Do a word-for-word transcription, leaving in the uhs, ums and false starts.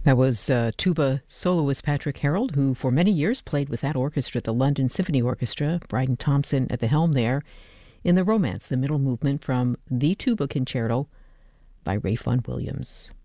That was uh, tuba soloist Patrick Harold, who for many years played with that orchestra, the London Symphony Orchestra, Bryden Thompson at the helm there, in the Romance, the middle movement from the Tuba Concerto by Ralph Vaughan Williams.